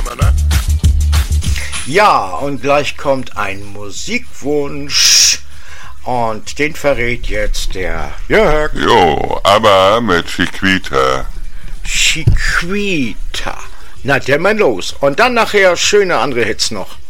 immer, ne? Ja, und gleich kommt ein Musikwunsch. Und den verrät jetzt der Jörg. Jo, aber mit Chiquita. Chiquita. Na, der mal los. Und dann nachher schöne andere Hits noch.